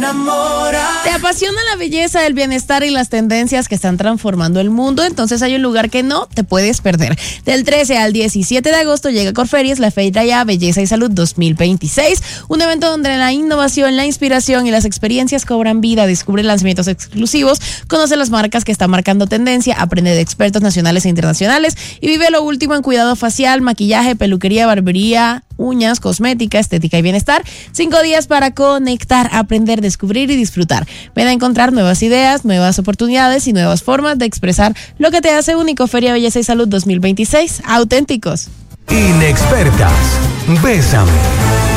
enamora. ¿Te apasiona la belleza, el bienestar y las tendencias que están transformando el mundo? Entonces hay un lugar que no te puedes perder. Del 13 al 17 de agosto llega a Corferias la Feria Ya Belleza y Salud 2026, un evento donde la innovación, la inspiración y las experiencias cobran vida. Descubre lanzamientos exclusivos, conoce las marcas que están marcando tendencia, aprende de expertos nacionales e internacionales y vive lo último en cuidado facial, maquillaje, peluquería, barbería, uñas, cosmética, estética y bienestar. 5 días para conectar, aprender, descubrir y disfrutar. Ven a encontrar nuevas ideas, nuevas oportunidades y nuevas formas de expresar lo que te hace único. Feria Belleza y Salud 2026, auténticos. Inexpertas, bésame.